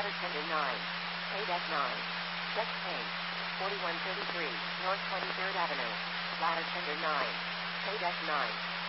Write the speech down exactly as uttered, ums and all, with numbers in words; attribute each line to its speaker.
Speaker 1: Ladder tender nine. Pay deck nine. Deck pane. forty-one thirty-three, North twenty-third Avenue. Ladder tender nine. Pay deck nine.